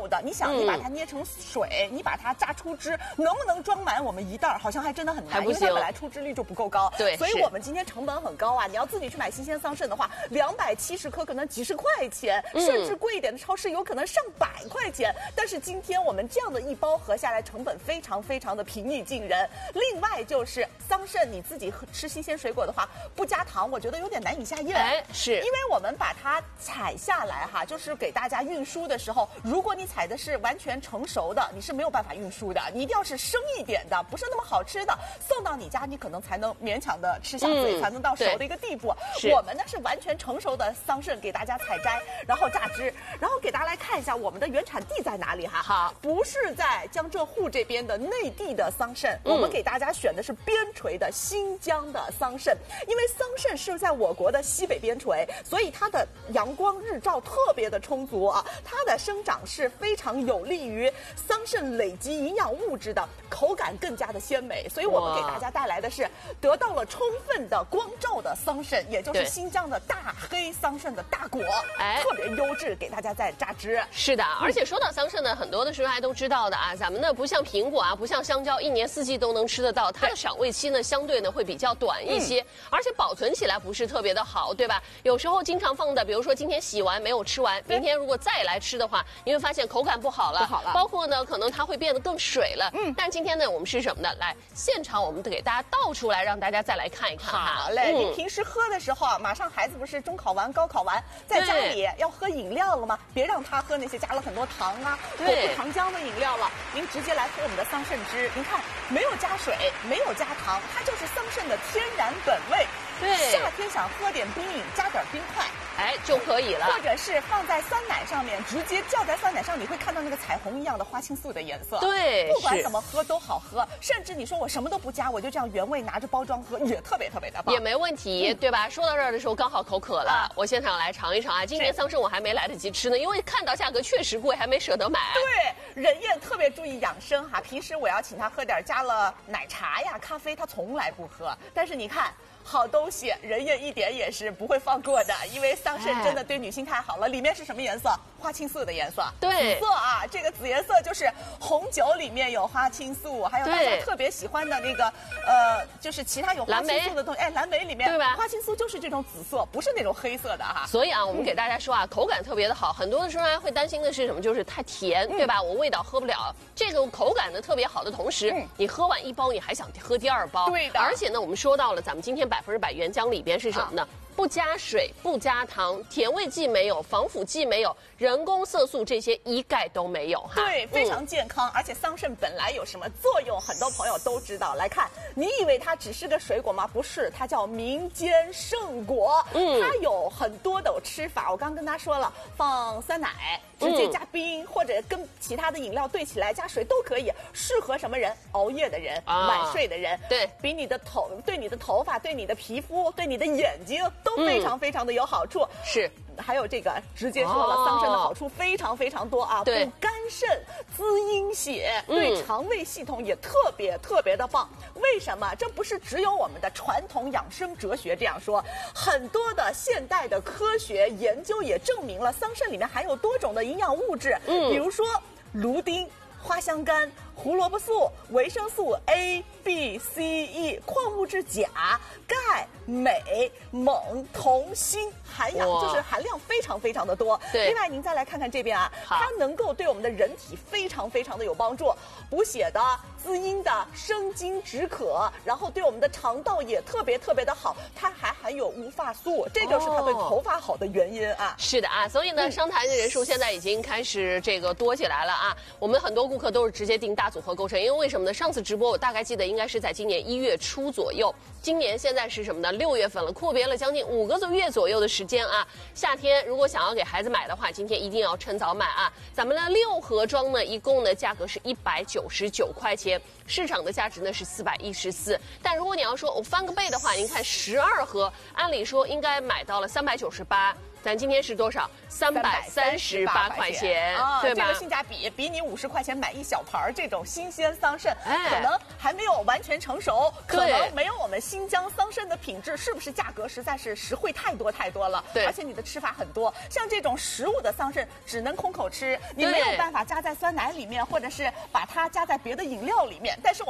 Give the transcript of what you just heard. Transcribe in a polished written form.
的。你想，你把它捏成水，你把它榨出汁，能不能装满我们一袋？好像还真的很难，因为它本来出汁率就不够高。 对， 所以我们今天成本很高啊！你要自己去买新鲜桑葚的话，270克可能几十块钱，甚至贵一点的超市有可能上100块钱。但是今天我们这样的一包合下来，成本非常非常的平易近人。另外就是桑葚，你自己吃新鲜水果的话，不加糖，我觉得有点难以下咽。 哎，是因为我们把它采下来哈，就是给大家运输的时候，如果你采的是完全成熟的，你是没有办法运输的，你一定要是生一点的，不是那么好吃的，送到你家你可能才能勉强的吃下嘴，才能到熟的一个地步。我们呢是完全成熟的桑葚给大家采摘，然后榨汁，然后给大家来看一下我们的原产地在哪里哈。 好， 不是在江浙沪这边的内地的桑葚，我们给大家选的是边陲的新疆的桑葚，因为桑葚是在我国的西北边陲，所以它的阳光日照特别的充足啊，它的生长是非常有利于桑葚累积营养物质的，口感更加的鲜美。所以我们给大家带来的是得到了充分的光照的桑葚，也就是新疆的大黑桑葚的大果，特别优质，给大家在榨汁。 是的，而且说到桑葚呢，很多的时候还都知道的啊，咱们呢不像苹果啊，不像香蕉，一年四季都能吃得到，它的赏味期呢相对呢会比较短一些，而且保存起来不是特别的好，对吧？有时候经常放的，比如说今天洗完没有吃完，明天如果再来吃的话，你会发现口感不好了，包括呢可能它会变得更水了。但今天呢我们是什么呢？来现场我们给大家倒出来，让大家再来看一看哈。 好嘞，你平时喝的时候啊，马上孩子不是中考完、高考完，在家里要喝饮料了吗？别让他喝那些加了很多糖啊、果不糖浆的饮料了，您直接来喝我们的桑葚汁。您看，没有加水，没有加糖，它就是桑葚的天然本味。 对， 夏天想喝点冰饮，加点冰块， 哎就可以了。 或者是放在酸奶上面，直接浇在酸奶上，你会看到那个彩虹一样的花青素的颜色。 对， 不管怎么喝都好喝，甚至你说我什么都不加，我就这样原味拿着包装喝，也特别特别的棒， 也没问题，对吧？说到这儿的时候，刚好口渴了，我现场来尝一尝啊。今年桑葚我还没来得及吃呢，因为看到价格确实贵，还没舍得买。 对，任燕特别注意养生哈，平时我要请他喝点加了奶茶呀、咖啡，他从来不喝。但是你看。好东西，任燕一点也是不会放过的，因为桑葚真的对女性太好了。里面是什么颜色？花青素的颜色。 对， 紫色啊，这个紫颜色就是红酒里面有花青素，还有大家特别喜欢的那个就是其他有花青素的东西。哎，蓝莓里面对吧？花青素就是这种紫色，不是那种黑色的哈。 所以啊，我们给大家说啊，口感特别的好。很多的时候还会担心的是什么？就是太甜，对吧？我味道喝不了。这个口感呢特别好的同时，你喝完一包，你还想喝第二包。 对的。 而且呢，我们说到了咱们今天100%原浆里边是什么呢？不加水，不加糖，甜味剂没有，防腐剂没有，人工色素这些一概都没有哈。 对，非常健康。而且桑葚本来有什么作用，很多朋友都知道。来看，你以为它只是个水果吗？不是，它叫民间圣果。它有很多的吃法。我刚跟大家说了，放酸奶，直接加冰，或者跟其他的饮料兑起来加水都可以。适合什么人？熬夜的人，晚睡的人。 对， 对你的头发，对你的皮肤，对你的眼睛都非常非常的有好处。 是。 还有这个直接说了，桑葚的好处非常非常多啊，补肝肾、滋阴血，对肠胃系统也特别特别的棒。为什么？这不是只有我们的传统养生哲学这样说，很多的现代的科学研究也证明了，桑葚里面含有多种的营养物质，比如说芦丁、花香苷、胡萝卜素、维生素 A、B、C、E、矿物质钾、钙、镁、锰、铜、锌，含量非常非常的多。另外您再来看看这边啊，它能够对我们的人体非常非常的有帮助，补血的、滋阴的、生津止渴，然后对我们的肠道也特别特别的好。它还含有无发素，这就是它对头发好的原因啊。 是的啊，所以呢，商谈的人数现在已经开始这个多起来了啊。我们很多顾客都是直接订大组合购成，因为为什么呢？上次直播我大概记得应该是在今年1月初左右，今年现在是什么呢？6月份了，阔别了将近5个月左右的时间啊。夏天如果想要给孩子买的话，今天一定要趁早买啊。咱们的6盒装呢，一共呢价格是199块钱，市场的价值呢是414。但如果你要说我翻个倍的话，您看12盒，按理说应该买到了398。 咱今天是多少？338块钱，对吧？ 这个性价比比你50块钱买一小盘这种新鲜桑葚，可能还没有完全成熟，可能没有我们新疆桑葚的品质，是不是价格实在是实惠太多了？ 对， 而且你的吃法很多，像这种15的桑葚只能空口吃，你没有办法加在酸奶里面，或者是把它加在别的饮料里面，但是